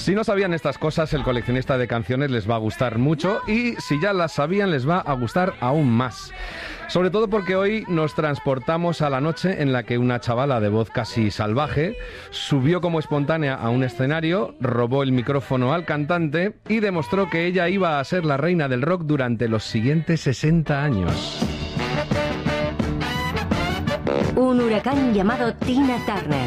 Si no sabían estas cosas, el coleccionista de canciones les va a gustar mucho y si ya las sabían, les va a gustar aún más. Sobre todo porque hoy nos transportamos a la noche en la que una chavala de voz casi salvaje subió como espontánea a un escenario, robó el micrófono al cantante y demostró que ella iba a ser la reina del rock durante los siguientes 60 años. Un huracán llamado Tina Turner.